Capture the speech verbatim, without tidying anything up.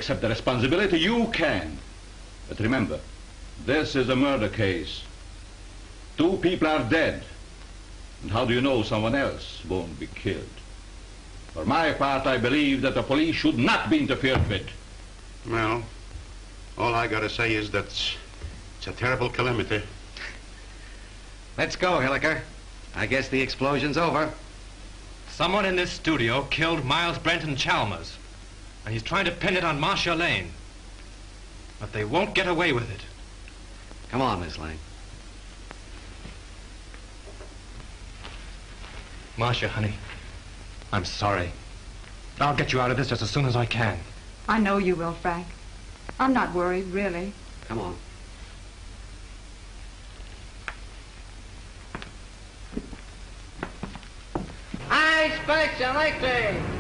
accept the responsibility, you can. But remember, this is a murder case. Two people are dead. And how do you know someone else won't be killed? For my part, I believe that the police should not be interfered with. Well, all I gotta say is that it's a terrible calamity. Let's go, Hilliker. I guess the explosion's over. Someone in this studio killed Miles Brenton Chalmers, and he's trying to pin it on Marcia Lane. But they won't get away with it. Come on, Miss Lane. Marcia, honey, I'm sorry. I'll get you out of this just as soon as I can. I know you will, Frank. I'm not worried, really. Come on. High inspection, Lakely.